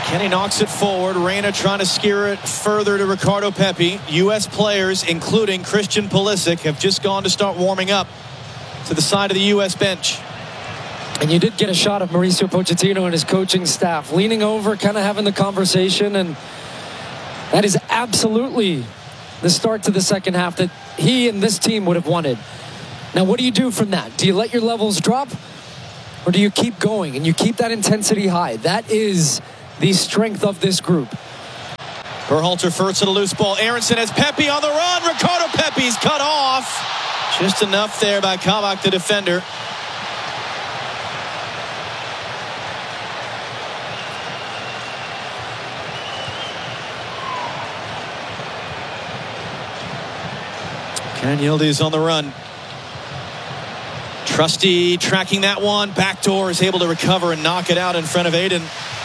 Kenny knocks it forward. Reyna trying to steer it further to Ricardo Pepi. U.S. players, including Christian Pulisic, have just gone to start warming up to the side of the U.S. bench. And you did get a shot of Mauricio Pochettino and his coaching staff leaning over, kind of having the conversation. And that is absolutely the start to the second half that he and this team would have wanted. Now, what do you do from that? Do you let your levels drop? Or do you keep going and you keep that intensity high? That is the strength of this group. Berhalter first at a loose ball. Aronson has Pepi on the run. Ricardo Pepi's cut off. Just enough there by Kabak, the defender. Kenan Yildiz on the run. Trusty tracking that one. Backdoor is able to recover and knock it out in front of Aiden.